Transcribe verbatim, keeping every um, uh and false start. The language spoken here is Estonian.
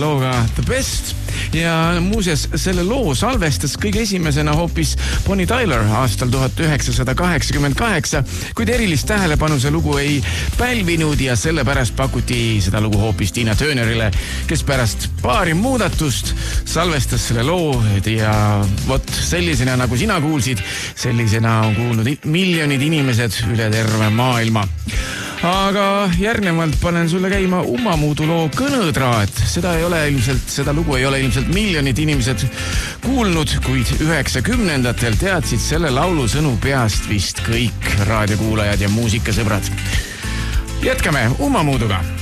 looga The Best ja muuseas selle loo salvestas kõige esimesena hoopis Bonnie Tyler aastal tuhat üheksasada kaheksakümmend kaheksa, kuid erilist tähelepanu see lugu ei pälvinud ja sellepärast pakuti seda lugu hoopis Tina Turnerile, kes pärast paari muudatust salvestas selle loo ja vot sellisena nagu sina kuulsid, sellisena on kuulnud miljonid inimesed üle terve maailma. Aga järgnevalt panen sulle käima Ummamuudu loo Kõnõtraat. Seda ei ole ilmselt, seda lugu ei ole ilmselt miljonid inimesed kuulnud, kuid üheksakümnendatel teadsid selle laulu sõnu peast vist kõik raadiokuulajad ja muusikasõbrad. Jätkame Ummamuuduga.